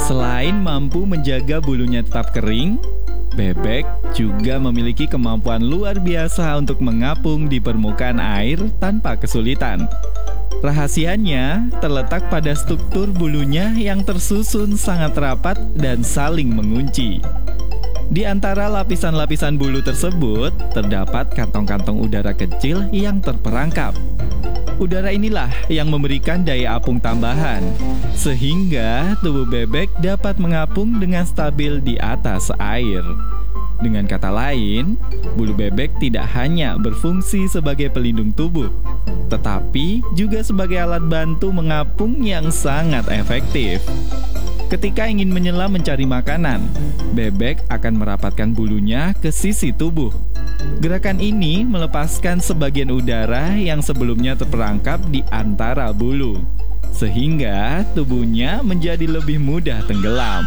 Selain mampu menjaga bulunya tetap kering, bebek juga memiliki kemampuan luar biasa untuk mengapung di permukaan air tanpa kesulitan. Rahasianya terletak pada struktur bulunya yang tersusun sangat rapat dan saling mengunci. Di antara lapisan-lapisan bulu tersebut, terdapat kantong-kantong udara kecil yang terperangkap. Udara inilah yang memberikan daya apung tambahan, sehingga tubuh bebek dapat mengapung dengan stabil di atas air. Dengan kata lain, bulu bebek tidak hanya berfungsi sebagai pelindung tubuh, tetapi juga sebagai alat bantu mengapung yang sangat efektif. Ketika ingin menyelam mencari makanan, bebek akan merapatkan bulunya ke sisi tubuh. Gerakan ini melepaskan sebagian udara yang sebelumnya terperangkap di antara bulu, sehingga tubuhnya menjadi lebih mudah tenggelam.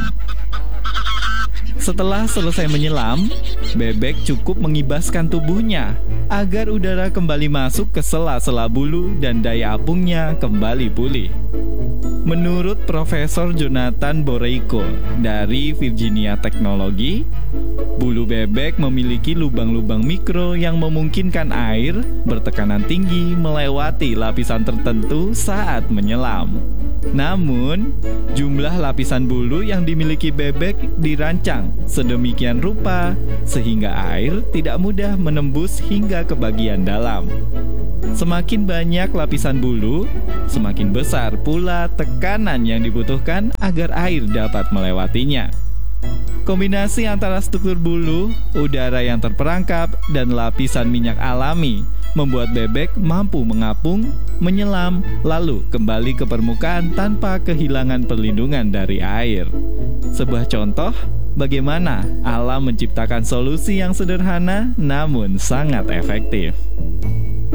Setelah selesai menyelam, bebek cukup mengibaskan tubuhnya agar udara kembali masuk ke sela-sela bulu dan daya apungnya kembali pulih. Menurut Profesor Jonathan Boreiko dari Virginia Technology, bulu bebek memiliki lubang-lubang mikro yang memungkinkan air bertekanan tinggi melewati lapisan tertentu saat menyelam. Namun, jumlah lapisan bulu yang dimiliki bebek dirancang sedemikian rupa sehingga air tidak mudah menembus hingga ke bagian dalam. Semakin banyak lapisan bulu, semakin besar pula tekanan yang dibutuhkan agar air dapat melewatinya. Kombinasi antara struktur bulu, udara yang terperangkap, dan lapisan minyak alami membuat bebek mampu mengapung, menyelam, lalu kembali ke permukaan tanpa kehilangan perlindungan dari air. Sebuah contoh bagaimana alam menciptakan solusi yang sederhana namun sangat efektif.